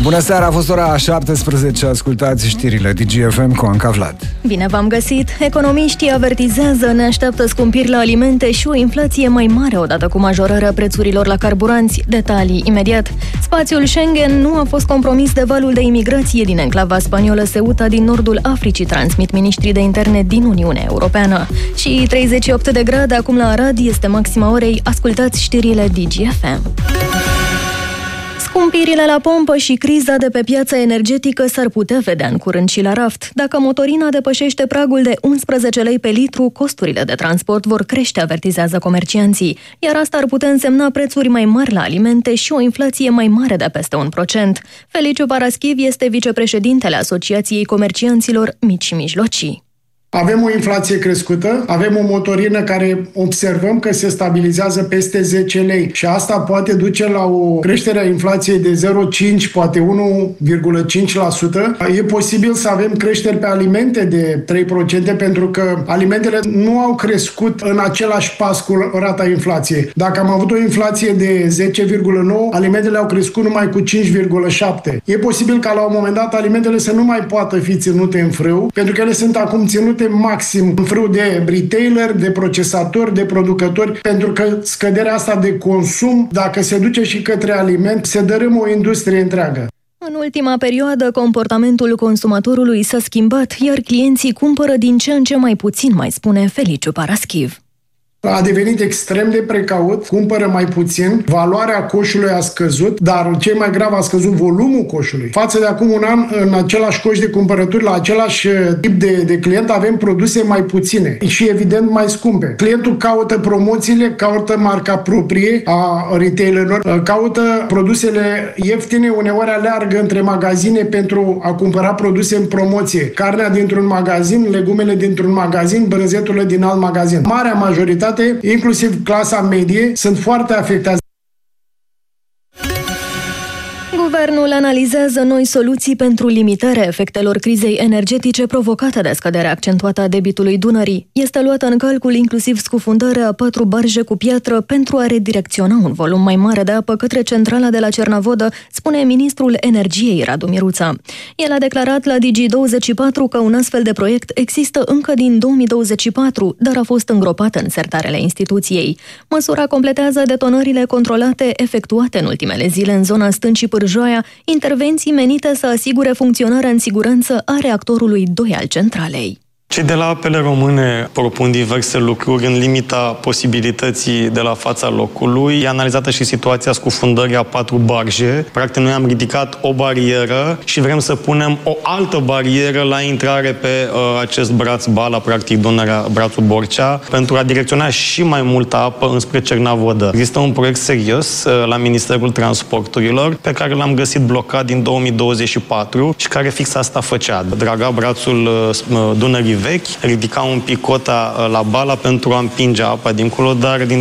Bună seara, a fost ora 17, ascultați știrile DGFM cu Anca Vlad. Bine v-am găsit! Economiștii avertizează, ne așteaptă scumpiri la alimente și o inflație mai mare odată cu majorarea prețurilor la carburanți. Detalii imediat. Spațiul Schengen nu a fost compromis de valul de imigrație din enclava spaniolă Ceuta din nordul Africii, transmit ministrii de interne din Uniunea Europeană. Și 38 de grade acum la Arad este maxima orei. Ascultați știrile DGFM. Scumpirile la pompă și criza de pe piața energetică s-ar putea vedea în curând și la raft. Dacă motorina depășește pragul de 11 lei pe litru, costurile de transport vor crește, avertizează comercianții, iar asta ar putea însemna prețuri mai mari la alimente și o inflație mai mare de peste 1%. Feliciu Paraschiv este vicepreședintele Asociației Comercianților Mici și Mijlocii. Avem o inflație crescută, avem o motorină care observăm că se stabilizează peste 10 lei și asta poate duce la o creștere a inflației de 0,5, poate 1,5%. E posibil să avem creșteri pe alimente de 3% pentru că alimentele nu au crescut în același pas cu rata inflației. Dacă am avut o inflație de 10,9, alimentele au crescut numai cu 5,7. E posibil ca la un moment dat alimentele să nu mai poată fi ținute în frâu, pentru că ele sunt acum ținute maxim în frâu de retailer, de procesatori, de producători, pentru că scăderea asta de consum, dacă se duce și către aliment, se dărâmă o industrie întreagă. În ultima perioadă, comportamentul consumatorului s-a schimbat, iar clienții cumpără din ce în ce mai puțin, mai spune Feliciu Paraschiv. A devenit extrem de precaut, cumpără mai puțin, valoarea coșului a scăzut, dar ce mai grav, a scăzut volumul coșului. Față de acum un an, în același coș de cumpărături, la același tip de client, avem produse mai puține și evident mai scumpe. Clientul caută promoțiile, caută marca proprie a retailerilor, caută produsele ieftine, uneori aleargă între magazine pentru a cumpăra produse în promoție. Carnea dintr-un magazin, legumele dintr-un magazin, brânzeturile din alt magazin. Marea majoritate, inclusiv clasa medie, sunt foarte afectați. Guvernul analizează noi soluții pentru limitarea efectelor crizei energetice provocate de scăderea accentuată a debitului Dunării. Este luată în calcul inclusiv scufundarea a 4 barje cu piatră pentru a redirecționa un volum mai mare de apă către centrala de la Cernavodă, spune ministrul Energiei Radu Miruța. El a declarat la Digi24 că un astfel de proiect există încă din 2024, dar a fost îngropat în sertarele instituției. Măsura completează detonările controlate efectuate în ultimele zile în zona Stâncii Pârjoaia, intervenții menite să asigure funcționarea în siguranță a reactorului 2 al centralei. Cei de la Apele Române propun diverse lucruri în limita posibilității de la fața locului. E analizată și situația scufundării a 4 barje. Practic, noi am ridicat o barieră și vrem să punem o altă barieră la intrare pe acest braț Bala, practic Dunărea, brațul Borcea, pentru a direcționa și mai multă apă înspre Cernavodă. Există un proiect serios la Ministerul Transporturilor pe care l-am găsit blocat din 2024 și care fix asta făcea. Draga brațul Dunării vechi, ridica un pic cota la Bala pentru a împinge apa dincolo, dar din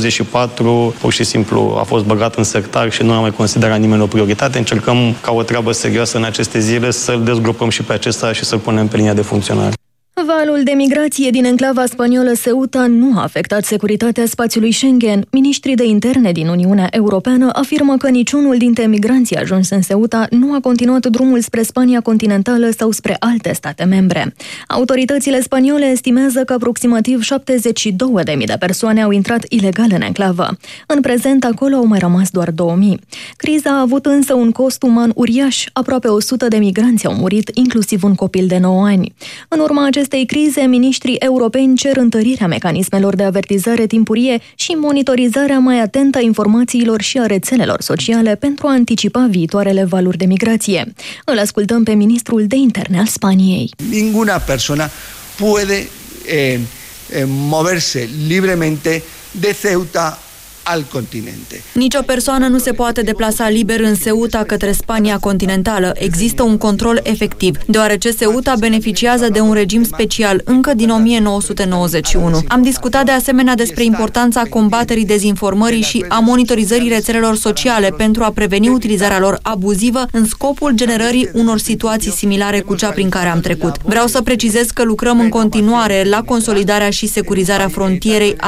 2024 pur și simplu a fost băgat în sertar și nu a mai considerat nimeni o prioritate. Încercăm ca o treabă serioasă în aceste zile să-l dezgropăm și pe acesta și să-l punem pe linia de funcționare. Valul de migrație din enclava spaniolă Ceuta nu a afectat securitatea spațiului Schengen. Ministrii de interne din Uniunea Europeană afirmă că niciunul dintre migranții ajunși în Ceuta nu a continuat drumul spre Spania continentală sau spre alte state membre. Autoritățile spaniole estimează că aproximativ 72.000 de persoane au intrat ilegal în enclavă. În prezent, acolo au mai rămas doar 2.000. Criza a avut însă un cost uman uriaș. Aproape 100 de migranți au murit, inclusiv un copil de 9 ani. În urma acestei crize, miniștrii europeni cer întărirea mecanismelor de avertizare timpurie și monitorizarea mai atentă a informațiilor și a rețelelor sociale pentru a anticipa viitoarele valuri de migrație. Îl ascultăm pe ministrul de interne al Spaniei. Ninguna persoană poate moverse libremente de Ceuta al continente. Nicio persoană nu se poate deplasa liber în Ceuta către Spania continentală. Există un control efectiv, deoarece Ceuta beneficiază de un regim special încă din 1991. Am discutat de asemenea despre importanța combaterii dezinformării și a monitorizării rețelelor sociale pentru a preveni utilizarea lor abuzivă în scopul generării unor situații similare cu cea prin care am trecut. Vreau să precizez că lucrăm în continuare la consolidarea și securizarea frontierei